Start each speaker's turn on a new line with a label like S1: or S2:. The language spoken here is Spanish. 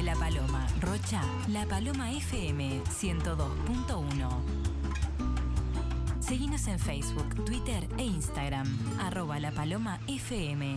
S1: Desde La Paloma, Rocha, La Paloma FM 102.1. Seguinos en Facebook, Twitter e Instagram, @lapalomafm.